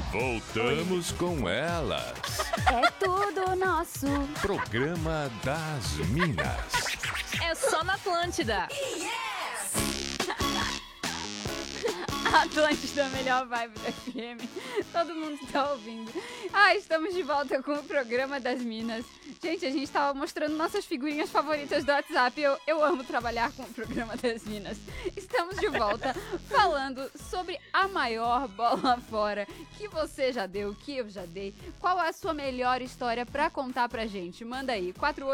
Voltamos com elas. É tudo nosso. Programa das Minas. É só na Atlântida. Atlântida, a melhor vibe da FM. Todo mundo tá ouvindo. Estamos de volta com o programa das Minas. Gente, a gente tava mostrando nossas figurinhas favoritas do WhatsApp. Eu amo trabalhar com o programa das Minas. Estamos de volta falando sobre a maior bola fora que você já deu, que eu já dei. Qual é a sua melhor história pra contar pra gente? Manda aí,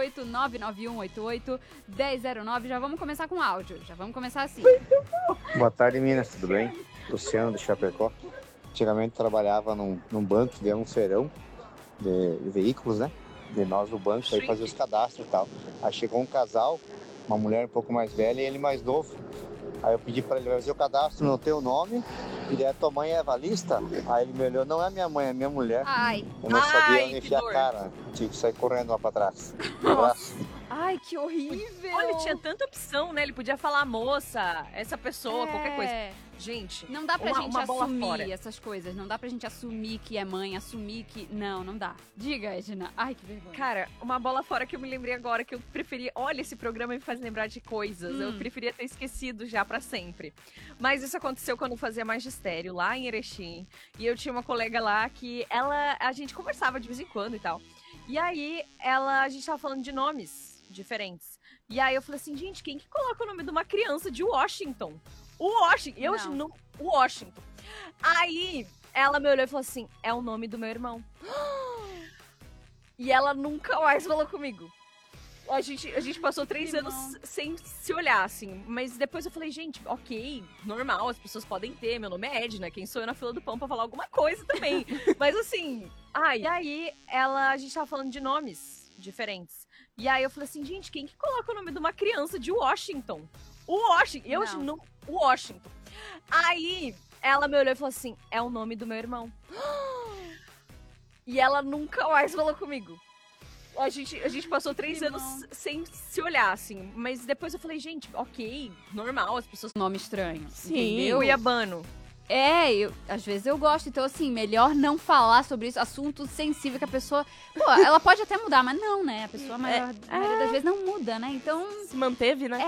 48991881009. Já vamos começar com áudio, já vamos começar assim. Boa tarde, Minas, tudo bem? Luciano, do Chapecó. Antigamente trabalhava num banco, de um feirão de veículos, né? De nós do banco, aí fazia os cadastros e tal. Aí chegou um casal, uma mulher um pouco mais velha e ele mais novo. Aí eu pedi pra ele fazer o cadastro no teu nome, e daí a tua mãe é avalista? Aí ele me olhou, não é minha mãe, é minha mulher. Eu não sabia onde enfiar a cara, tive que sair correndo lá pra trás. Um abraço. Ai, que horrível. Olha, tinha tanta opção, né? Ele podia falar moça, essa pessoa, qualquer coisa. Gente, não dá pra gente uma bola assumir fora. essas coisas. Não dá pra gente assumir que é mãe, assumir que... Não dá. Diga, Edna. Ai, que vergonha. Cara, uma bola fora que eu me lembrei agora, que eu preferia... Olha, esse programa me faz lembrar de coisas. Eu preferia ter esquecido já pra sempre. Mas isso aconteceu quando eu fazia magistério, lá em Erechim. E eu tinha uma colega lá que a gente conversava de vez em quando e tal. E aí, a gente tava falando de nomes diferentes. E aí eu falei assim, gente, quem que coloca o nome de uma criança de Washington? Washington. Aí ela me olhou e falou assim, é o nome do meu irmão. E ela nunca mais falou comigo. A gente passou 3 anos sem se olhar, assim. Mas depois eu falei, gente, ok, normal, as pessoas podem ter. Meu nome é Edna, quem sou eu na fila do pão pra falar alguma coisa também. Mas assim, e aí a gente tava falando de nomes diferentes. E aí eu falei assim, gente, quem que coloca o nome de uma criança de Washington? Washington. Aí ela me olhou e falou assim, é o nome do meu irmão. E ela nunca mais falou comigo. A gente passou 3 anos sem se olhar, assim. Mas depois eu falei, gente, ok, normal, as pessoas... Nome estranho. Sim, entendeu? Cuiabano. Às vezes eu gosto, então assim, melhor não falar sobre isso, assunto sensível que a pessoa, ela pode até mudar, mas não, né, a pessoa, a maioria das vezes não muda, né, então... Se manteve, né?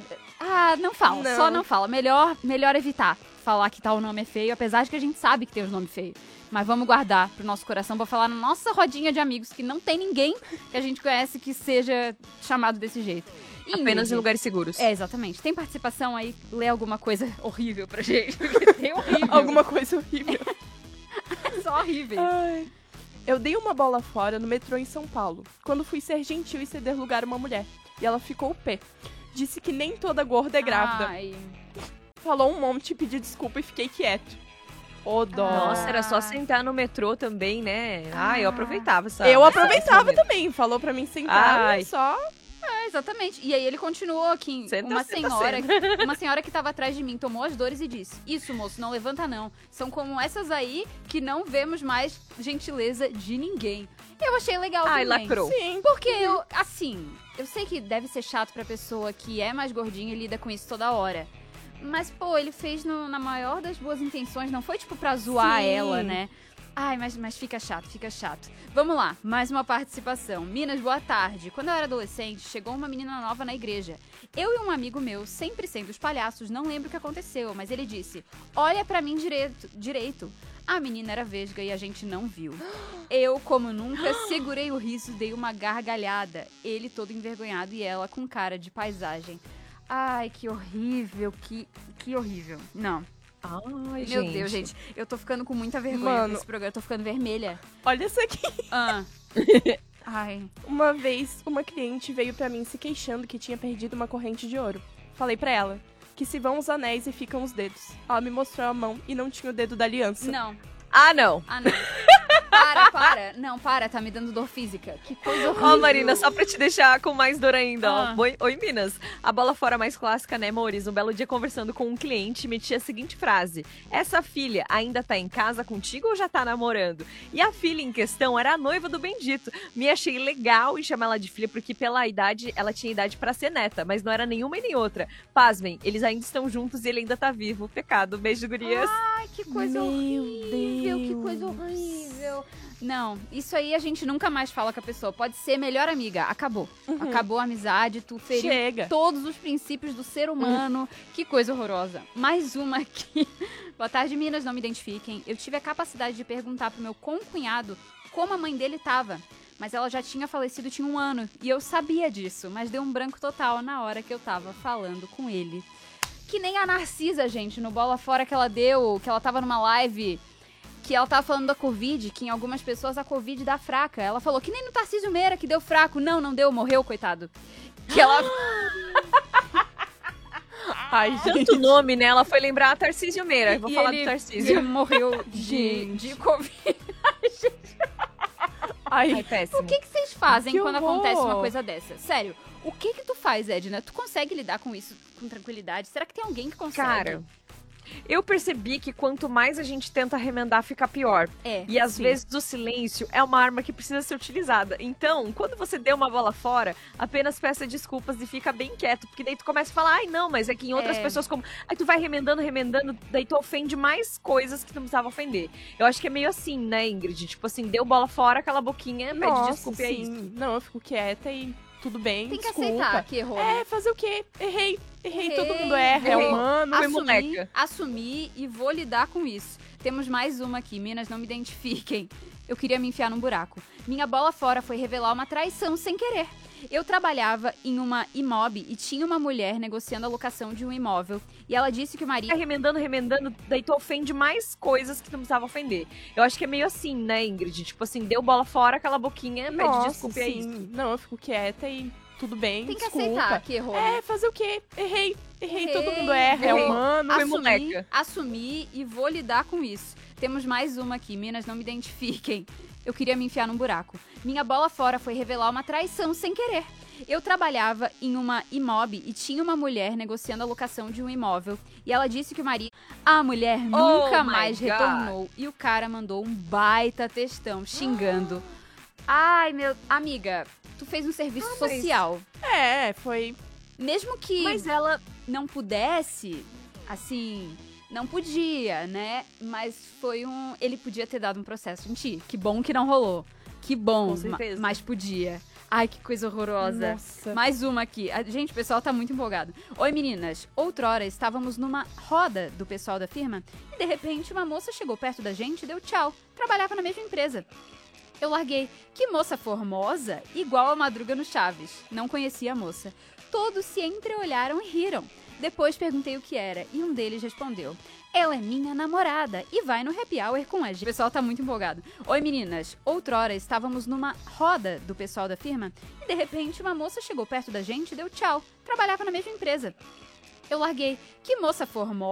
Não fala, só não fala, melhor evitar falar que tal nome é feio, apesar de que a gente sabe que tem os nomes feios, mas vamos guardar pro nosso coração pra falar na nossa rodinha de amigos, que não tem ninguém que a gente conhece que seja chamado desse jeito. Apenas em lugares seguros. Exatamente. Tem participação aí? Lê alguma coisa horrível pra gente. Porque tem horrível. Alguma coisa horrível. Só horrível. Ai. Eu dei uma bola fora no metrô em São Paulo, quando fui ser gentil e ceder lugar a uma mulher. E ela ficou o pé. Disse que nem toda gorda é grávida. Falou um monte e pediu desculpa e fiquei quieto. Ô, dó. Nossa, era só sentar no metrô também, né? Eu aproveitava essa... Eu aproveitava também. Falou pra mim sentar e só... Exatamente. E aí ele continuou aqui. Uma senhora que tava atrás de mim tomou as dores e disse, isso, moço, não levanta não. São como essas aí que não vemos mais gentileza de ninguém. Eu achei legal também. Lacrou. Sim. Porque eu sei que deve ser chato pra pessoa que é mais gordinha e lida com isso toda hora. Mas, ele fez na maior das boas intenções, não foi tipo pra zoar ela, né? Mas fica chato. Vamos lá, mais uma participação. Minas, boa tarde. Quando eu era adolescente, chegou uma menina nova na igreja. Eu e um amigo meu, sempre sendo os palhaços, não lembro o que aconteceu, mas ele disse, olha pra mim direito. A menina era vesga e a gente não viu. Eu, como nunca, segurei o riso, dei uma gargalhada. Ele todo envergonhado e ela com cara de paisagem. Ai, que horrível, que horrível. Não. Ai, Meu Deus, gente. Eu tô ficando com muita vergonha nesse programa. Eu tô ficando vermelha. Olha isso aqui. Ai. Uma vez, uma cliente veio pra mim se queixando que tinha perdido uma corrente de ouro. Falei pra ela que se vão os anéis e ficam os dedos. Ela me mostrou a mão e não tinha o dedo da aliança. Não. Não. Não. Para. Não, para, tá me dando dor física. Que coisa horrível. Ó, Marina, só pra te deixar com mais dor ainda, Ah. ó. Oi, Minas. A bola fora mais clássica, né, Maurício? Um belo dia conversando com um cliente, meti a seguinte frase: essa filha ainda tá em casa contigo ou já tá namorando? E a filha em questão era a noiva do bendito. Me achei legal em chamar ela de filha, porque pela idade, ela tinha idade pra ser neta, mas não era nenhuma e nem outra. Pasmem, eles ainda estão juntos e ele ainda tá vivo. Pecado. Beijo, gurias. Ai, que coisa Meu horrível, que Deus. coisa horrível. Não, isso aí a gente nunca mais fala com a pessoa. Pode ser melhor amiga, acabou. Acabou a amizade, tu feriu Chega. todos os princípios do ser humano. Que coisa horrorosa. Mais uma aqui. Boa tarde, Minas, não me identifiquem. Eu tive a capacidade de perguntar pro meu concunhado como a mãe dele tava. Mas ela já tinha falecido tinha 1 ano. E eu sabia disso, mas deu um branco total na hora que eu tava falando com ele. Que nem a Narcisa, gente, no Bola Fora que ela deu, que ela tava numa live, que ela tava falando da Covid, que em algumas pessoas a Covid dá fraca. Ela falou que nem no Tarcísio Meira, que deu fraco. Não deu, morreu, coitado. Que ela... Ai, gente. Tanto nome, né? Ela foi lembrar a Tarcísio Meira. Vou E falar ele- do e Tarcísio. ele morreu de Gente. Covid. Ai, Ai, péssimo. O que vocês fazem Que quando horror. acontece uma coisa dessa? Sério, o que tu faz, Edna? Tu consegue lidar com isso com tranquilidade? Será que tem alguém que consegue? Cara, eu percebi que quanto mais a gente tenta remendar, fica pior. é, E às sim. vezes o silêncio é uma arma que precisa ser utilizada. Então, quando você deu uma bola fora, apenas peça desculpas e fica bem quieto. Porque daí tu começa a falar, ai não, mas é que em outras É. pessoas como... Aí tu vai remendando, daí tu ofende mais coisas que tu não precisava ofender. Eu acho que é meio assim, né, Ingrid? Tipo assim, deu bola fora, aquela boquinha, pede Nossa, desculpa e é sim. isso. Não, eu fico quieta e tudo bem, Tem que desculpa. aceitar que errou. né? É, fazer o quê? Errei, Errei, todo mundo erra, é errei. humano. Foi Assumir, moleca. assumir e vou lidar com isso. Temos mais uma aqui, Minas, não me identifiquem. Eu queria me enfiar num buraco. Minha bola fora foi revelar uma traição sem querer. Eu trabalhava em uma imob e tinha uma mulher negociando a locação de um imóvel. E ela disse que o marido... Fica remendando, daí tu ofende mais coisas que tu não precisava ofender. Eu acho que é meio assim, né, Ingrid? Tipo assim, deu bola fora, aquela boquinha, pede Nossa, desculpa e é sim. isso. Não, eu fico quieta e tudo bem, Tem que desculpa. aceitar que errou. né? É, fazer o quê? Errei, Errei, todo mundo erra, é errei. humano. Foi Assumir, moleca. assumir e vou lidar com isso. Temos mais uma aqui, Minas, não me identifiquem. Eu queria me enfiar num buraco. Minha bola fora foi revelar uma traição sem querer. Eu trabalhava em uma imob e tinha uma mulher negociando a locação de um imóvel. E ela disse que o marido... A mulher nunca my mais God. retornou. E o cara mandou um baita textão xingando. Ai, meu... Amiga, tu fez um serviço mas- social. É, foi... Mesmo que Mas ela... não pudesse, assim, não podia, né? Mas foi um... Ele podia ter dado um processo em ti. Que bom que não rolou. Que bom, Com certeza. mas podia. Ai, que coisa horrorosa. Nossa. Mais uma aqui. Gente, o pessoal tá muito empolgado. Oi, meninas. Outrora estávamos numa roda do pessoal da firma e, de repente, uma moça chegou perto da gente e deu tchau. Trabalhava na mesma empresa. Eu larguei. Que moça formosa, igual a Madruga no Chaves. Não conhecia a moça. Todos se entreolharam e riram. Depois perguntei o que era e um deles respondeu: ela é minha namorada e vai no happy hour com a gente. O pessoal tá muito empolgado. Oi, meninas. Outrora estávamos numa roda do pessoal da firma e, de repente, uma moça chegou perto da gente e deu tchau. Trabalhava na mesma empresa. Eu larguei. Que moça formosa.